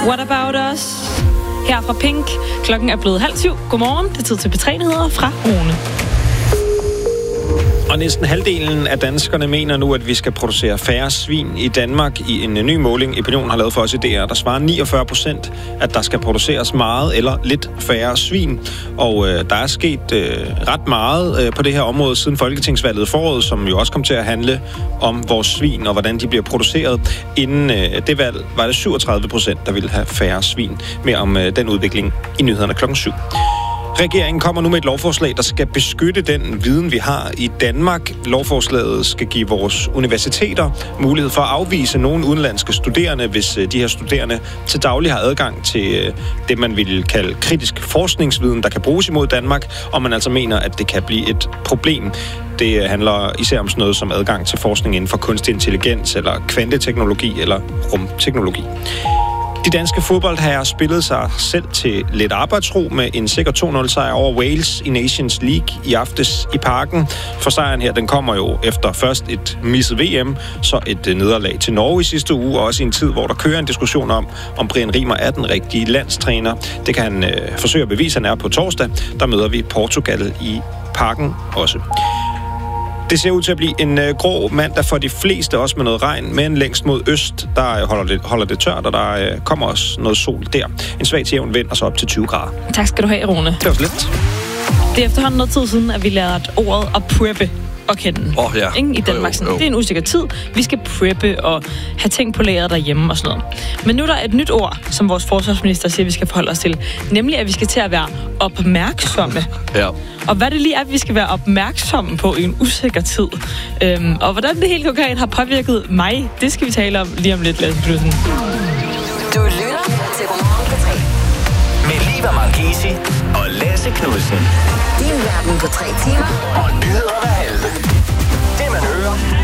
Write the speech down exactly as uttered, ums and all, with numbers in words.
What About Us? Her fra Pink. Klokken er blevet halv syv. Godmorgen. Det er tid til P tre-nyheder fra Rune. Og næsten halvdelen af danskerne mener nu, at vi skal producere færre svin i Danmark. I en ny måling, Opinion har lavet for os i D R, der svarer niogfyrre procent, at der skal produceres meget eller lidt færre svin. Og øh, der er sket øh, ret meget øh, på det her område siden folketingsvalget i foråret, som jo også kom til at handle om vores svin og hvordan de bliver produceret. Inden øh, det valg var det syvogtredive procent, der ville have færre svin. Mere om øh, den udvikling i nyhederne klokken syv. Regeringen kommer nu med et lovforslag, der skal beskytte den viden, vi har i Danmark. Lovforslaget skal give vores universiteter mulighed for at afvise nogle udenlandske studerende, hvis de her studerende til daglig har adgang til det, man vil kalde kritisk forskningsviden, der kan bruges imod Danmark, og man altså mener, at det kan blive et problem. Det handler især om sådan noget som adgang til forskning inden for kunstig intelligens, eller kvanteteknologi, eller rumteknologi. De danske fodboldherrer spillede sig selv til lidt arbejdsro med en sikker to nul sejr over Wales i Nations League i aftes i Parken. For sejren her, den kommer jo efter først et misset V M, så et nederlag til Norge i sidste uge, og også i en tid, hvor der kører en diskussion om, om Brian Riemer er den rigtige landstræner. Det kan han øh, forsøge at bevise, han er på torsdag. Der møder vi Portugal i Parken også. Det ser ud til at blive en øh, grå mandag for de fleste, også med noget regn, men længst mod øst, der øh, holder, det, holder det tørt, og der øh, kommer også noget sol der. En svag til jævn vind, og så op til tyve grader. Tak skal du have, Rune. Det var slet. Det er efterhånden noget tid siden, at vi lærte ordet at preppe og kende. Åh, oh, ja. Ingen i Danmark. Jo, jo, jo. Det er en usikker tid. Vi skal preppe og have ting på lageret derhjemme og sådan noget. Men nu er der et nyt ord, som vores forsvarsminister siger, vi skal forholde os til. Nemlig, at vi skal til at være opmærksomme. Ja. Og hvad det lige er, vi skal være opmærksomme på i en usikker tid. Øhm, og hvordan det helt konkret har påvirket mig, det skal vi tale om lige om lidt, Lasse Knudsen. Du lytter til Godmorgen P tre. Med Liva Marchesi og Lasse Knudsen. Din verden på tre timer. Og